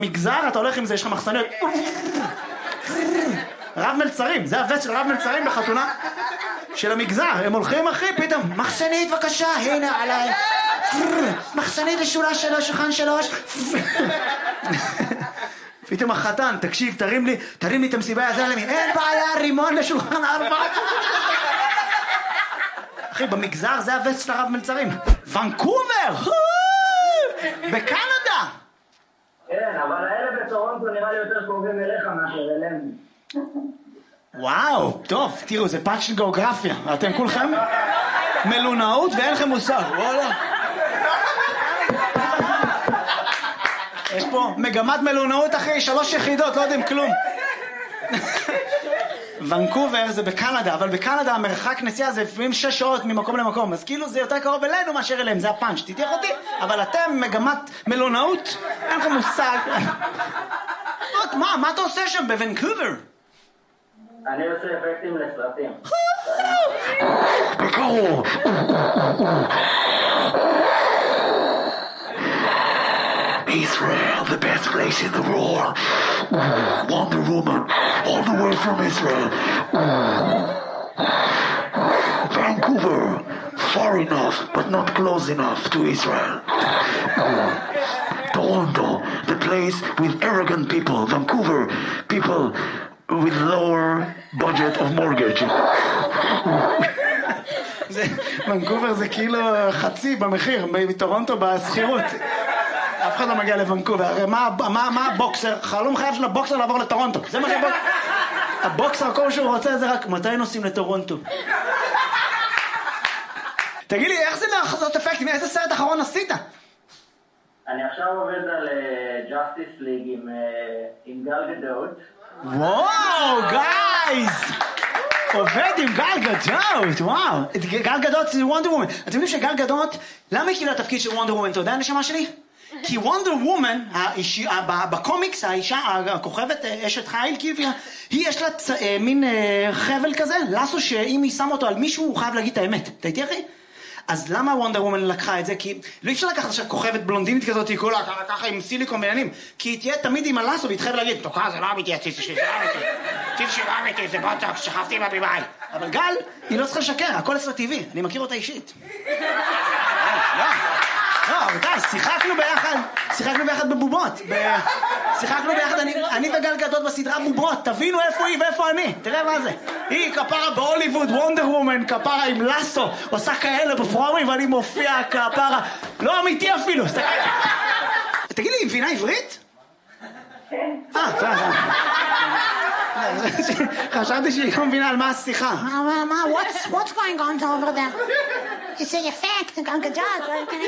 מגזר, אתה הולך עם זה, יש לך מחסניות. רב מלצרים, זה הווסט של רב מלצרים בחתונה של המגזר. הם הולכים אחי, פתאום, מחסנית בבקשה, הנה עליי. מחסנית לשורה 3, שולחן 3. פתאום החתן, תקשיב, תרים לי את המסיבה, יעזר לי, אין בעיה, רימון לשולחן 4. אחי, במגזר זה הווסט של הרב מלצרים. ונקובר! בקנדה! כן, אבל האלה בטורונטו נראה לי יותר קרובים אליך מאשר אלינו. וואו, טוב, תראו, זה פאנץ' של גיאוגרפיה. אתם כולכם מלונאות ואין לכם מושג, וואלה. יש פה מגמת מלונאות אחרי 3 יחידות, לא יודעים כלום. ונקובר זה בקנדה, אבל בקנדה המרחק נסיעה זה לפעמים 6 שעות ממקום למקום, אז כאילו זה יותר קרוב אלינו מאשר אליהם, זה הפאנץ', תתייח אותי, אבל אתם מגמת מלונאות, אין לכם מושג. מה אתה עושה שם בוונקובר? אני עושה אפקטים לסרטים. בקרוב! Israel, the best place in the world. Wonder Woman, all the way from Israel. Vancouver, far enough, but not close enough to Israel. Toronto, the place with arrogant people. Vancouver, people with lower budget of mortgage. ונקובר זה כאילו חצי במחיר, מטורונטו בסחירות. אף אחד לא מגיע לוונקובר, הרי מה הבוקסר? חלום חייב של הבוקסר לעבור לטורונטו, זה מה שהבוקסר... הבוקסר כל שהוא רוצה זה רק מתי נוסעים לטורונטו. תגיד לי, איך זה לעשות אפקטים? איזה סרט אחרון עשית? אני עכשיו עובד על Justice League עם גל גדות. וואו, גייז! עובד עם גל גדות, וואו. גל גדות זה וונדר וומן. אתם יודעים שגל גדות, למה היא קיבלה תפקיד של וונדר וומן? אתה יודע הנשמה שלי? כי וונדר וומן, בקומיקס, האישה, הכוכבת, אשת חיל, היא יש לה מין חבל כזה, לסו שאם היא שמה אותו על מישהו, הוא חייב להגיד את האמת. אתה איתי אחי? אז למה וונדר וומן לקחה את זה? כי לא אפשר לקחת עכשיו כוכבת בלונדינית כזאת, היא כולה ככה עם סיליקון בעניינים, כי היא תהיה תמיד עם הלסו והיא תחייב להגיד, תוקע, זה לא אמיתי, הציץ שלי, זה לא אמיתי, הציץ שלי לא אמיתי, זה בוטוקס, שכבתי עם הבימאי. אבל גל, היא לא צריכה לשקר, הכל אצלה טבעי, אני מכיר אותה אישית. לא, רבותיי, שיחקנו ביחד בבובות. שיחקנו ביחד, אני וגל גדות בסדרה בובות. תבינו איפה היא ואיפה אני. תראה מה זה. היא כפרה בהוליווד, וונדר וומן, כפרה עם לסו. עושה כאלה בפרומי ואני מופיע כפרה. לא אמיתי אפילו. תגיד לי, היא מבינה עברית? כן. חשבתי שהיא לא מבינה על מה השיחה. What's going on over there? It's an effect, גל גדות.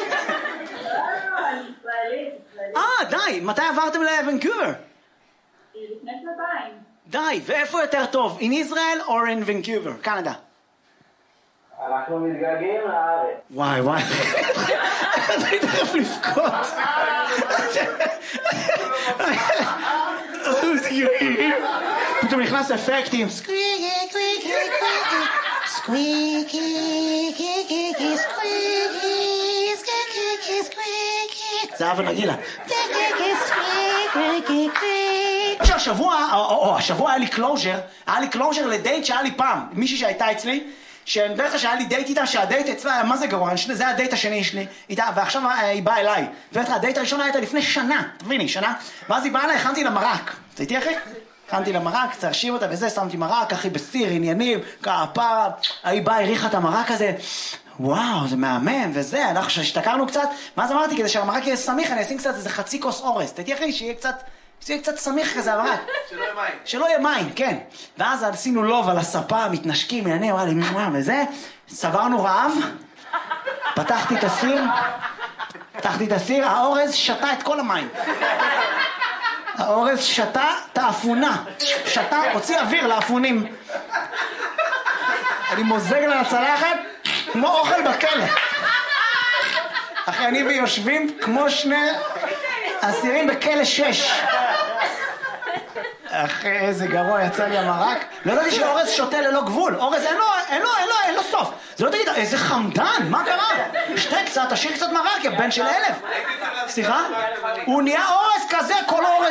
די, מתי עברתם לוונקובר? לפני 2 די, ואיפה יותר טוב? In Israel or in Vancouver, קנדה? אנחנו מתגעגעים לארץ. וואי. אני תכף לבכות. פתאום נכנס אפקטים. Squeaky, squeaky, squeaky, squeaky, squeaky, squeaky, squeaky. זה אבא נגילה. Squeaky, squeaky. השבוע היה לי קלוז'ר לדייט שהיה לי פעם. מישהי שהייתה אצלי, שאני דרך שהיה לי דייט איתה, שהדייט אצלה היה מה זה גרוע, זה הדייט השני שלי איתה, ועכשיו היא באה אליי. והדייט הראשון הייתה לפני שנה, תביני, שנה. ואז היא באה אליי, הכנתי לה מרק. אתה איתי אחי? הכנתי לה מרק, צרשים אותה וזה, שמתי מרק, אחי בסיר, עניינים, כפרה. היא באה, הריחה את המרק הזה. וואו, זה מהמם, וזה, אנחנו השתכרנו קצת. ואז אמרתי, כדי שהמרק יהיה סמיך, אני אשים קצת איזה חצי כוס אורז. אתה איתי אחי? שיהיה קצת סמיך כזה המרק. שלא יהיה מים, כן. ואז עשינו לוב על הספה, מתנשקים, עניינים, אמרה לי, וזה. סברנו רעב. פתחתי את הסיר, האורז שתה את כל המים. האורז שתה תאפונה. הוציא אוויר לאפונים. אני מוזג לה לצלחת, כמו אוכל בכלא. אחי, אני ויושבים כמו 2 אסירים בכלא 6. אחי, איזה גרוע יצא לי המרק. לא ידעתי שאורז שותה ללא גבול. אורז אין לו סוף. זה לא תגיד, איזה חמדן, מה קרה? שתה קצת, תשאיר קצת מרק, יא בן של 1000. סליחה? הוא נהיה אורז כזה, כל אורז